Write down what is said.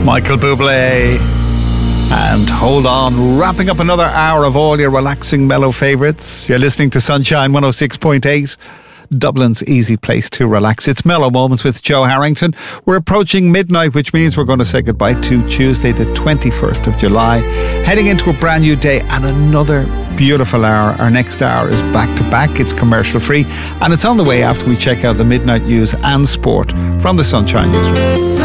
Michael Bublé. And hold on, wrapping up another hour of all your relaxing mellow favourites. You're listening to Sunshine 106.8, Dublin's easy place to relax. It's Mellow Moments with Joe Harrington. We're approaching midnight, which means we're going to say goodbye to Tuesday the 21st of July, heading into a brand new day and another beautiful hour. Our next hour is back to back. It's commercial free and it's on the way after we check out the midnight news and sport from the Sunshine Newsroom.